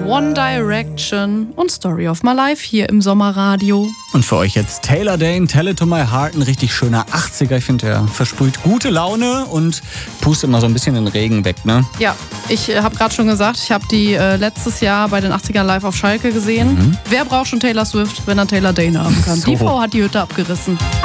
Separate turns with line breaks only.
One Direction und Story of My Life hier im Sommerradio.
Und für euch jetzt Taylor Dayne, Tell It To My Heart, ein richtig schöner 80er. Ich finde, der versprüht gute Laune und pustet immer so ein bisschen den Regen weg, ne?
Ja, ich habe gerade schon gesagt, ich habe die letztes Jahr bei den 80ern live auf Schalke gesehen. Wer braucht schon Taylor Swift, wenn er Taylor Dayne haben kann?
So.
Die Frau hat die Hütte abgerissen.